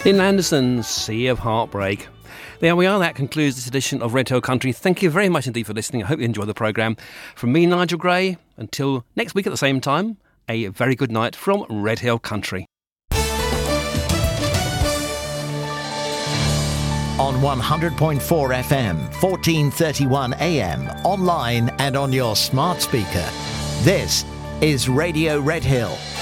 In Anderson, Sea of Heartbreak. There we are. That concludes this edition of Red Hill Country. Thank you very much indeed for listening. I hope you enjoyed the programme. From me, Nigel Gray, until next week at the same time, a very good night from Red Hill Country. On 100.4 FM, 1431 AM, online and on your smart speaker. This is Radio Red Hill.